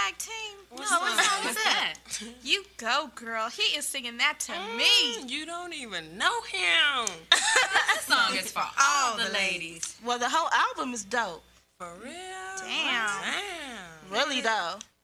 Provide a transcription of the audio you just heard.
tag team? What No, what song song is that? You Go Girl. He is singing that to me. You don't even know him. This song is for all the ladies. Well, the whole album is dope. For real? Damn. Damn. Really, though.